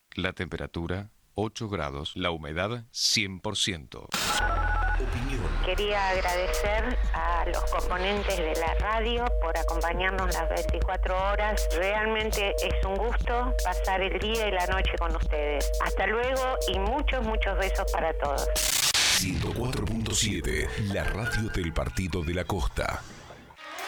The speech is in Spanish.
La temperatura 8 grados, la humedad 100%. Opinión. Quería agradecer a los componentes de la radio por acompañarnos las 24 horas. Realmente es un gusto pasar el día y la noche con ustedes. Hasta luego y muchos, muchos besos para todos. 104.7, la radio del Partido de la Costa.